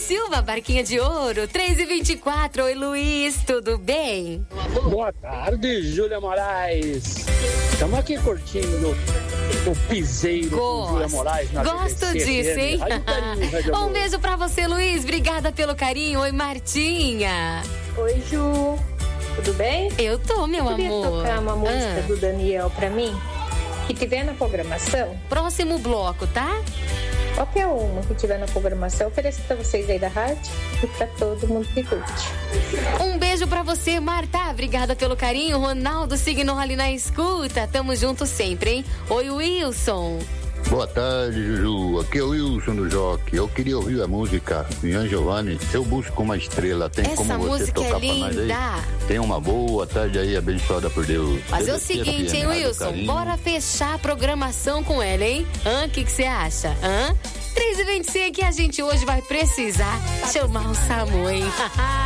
Silva, Barquinha de Ouro, 3h24. Oi, Luiz, tudo bem? Boa tarde, Júlia Moraes. Estamos aqui curtindo o piseiro com Júlia Moraes na Gosto BBC, disso, hein? Um beijo pra você, Luiz. Obrigada pelo carinho. Oi, Martinha. Oi, Ju. Tudo bem? Eu tô, meu amor. Podia tocar uma música do Daniel pra mim? Que tiver na programação? Próximo bloco, tá? Qualquer uma que tiver na programação, ofereço pra vocês aí da rádio e pra todo mundo que curte. Um beijo pra você, Marta. Obrigada pelo carinho. Ronaldo Signoli na escuta. Tamo junto sempre, hein? Oi, Wilson. Boa tarde, Juju. Aqui é o Wilson do Jockey. Eu queria ouvir a música Ian Giovanni, Eu Busco uma Estrela. Tem essa como você tocar pra nós aí? Tenha uma boa tarde aí, abençoada por Deus. Fazer o seguinte, hein, Wilson? Bora fechar a programação com ela, hein? O que você acha? 3h25 que a gente hoje vai precisar chamar o SAMU, hein?